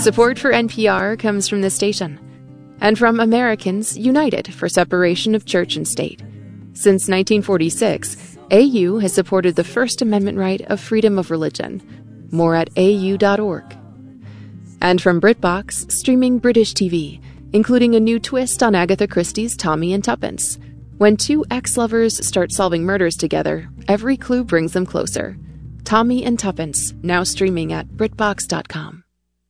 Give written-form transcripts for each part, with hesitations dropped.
Support for NPR comes from this station and from Americans United for Separation of Church and State. Since 1946, AU has supported the First Amendment right of freedom of religion. More at au.org. And from BritBox, streaming British TV, including a new twist on Agatha Christie's Tommy and Tuppence. When two ex-lovers start solving murders together, every clue brings them closer. Tommy and Tuppence, now streaming at BritBox.com.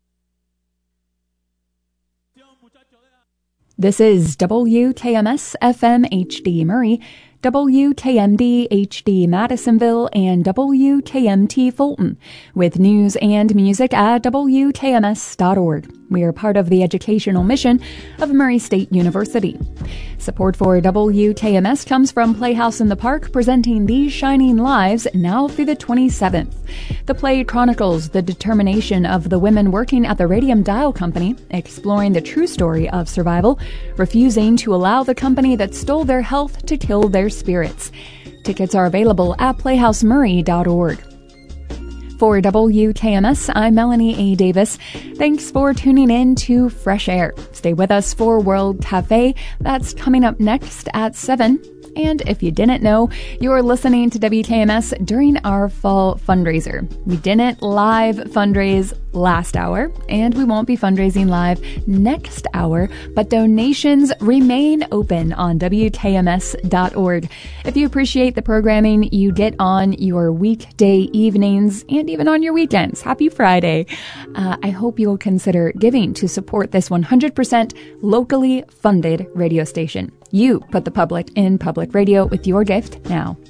This is WKMS FM HD Murray, WKMD HD Madisonville, and WKMT Fulton, with news and music at WKMS.org. We are part of the educational mission of Murray State University. Support for WKMS comes from Playhouse in the Park, presenting These Shining Lives now through the 27th. The play chronicles the determination of the women working at the Radium Dial Company, exploring the true story of survival, refusing to allow the company that stole their health to kill their spirits. Tickets are available at playhousemurray.org. For WKMS, I'm Melanie A. Davis. Thanks for tuning in to Fresh Air. Stay with us for World Cafe. That's coming up next at 7. And if you didn't know, you're listening to WKMS during our fall fundraiser. We didn't live fundraise last hour, and we won't be fundraising live next hour, but donations remain open on WKMS.org. If you appreciate the programming you get on your weekday evenings and even on your weekends, happy Friday. I hope you'll consider giving to support this 100% locally funded radio station. You put the public in public radio with your gift now.